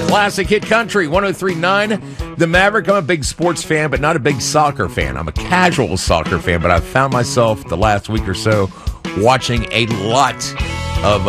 Classic Hit Country 103.9. The Maverick. I'm a big sports fan, but not a big soccer fan. I'm a casual soccer fan, but I've found myself the last week or so watching a lot of